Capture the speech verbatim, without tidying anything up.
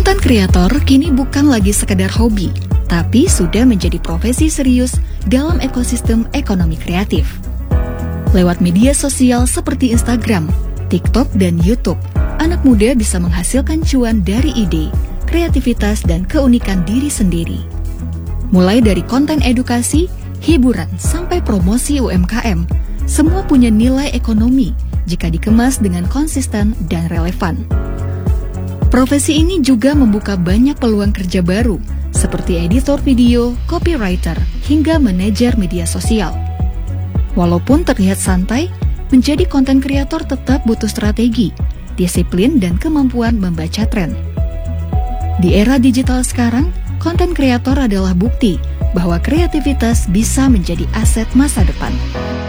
Konten kreator kini bukan lagi sekedar hobi, tapi sudah menjadi profesi serius dalam ekosistem ekonomi kreatif. Lewat media sosial seperti Instagram, TikTok, dan YouTube, anak muda bisa menghasilkan cuan dari ide, kreativitas, dan keunikan diri sendiri. Mulai dari konten edukasi, hiburan, sampai promosi U M K M, semua punya nilai ekonomi jika dikemas dengan konsisten dan relevan. Profesi ini juga membuka banyak peluang kerja baru, seperti editor video, copywriter, hingga manajer media sosial. Walaupun terlihat santai, menjadi konten kreator tetap butuh strategi, disiplin, dan kemampuan membaca tren. Di era digital sekarang, konten kreator adalah bukti bahwa kreativitas bisa menjadi aset masa depan.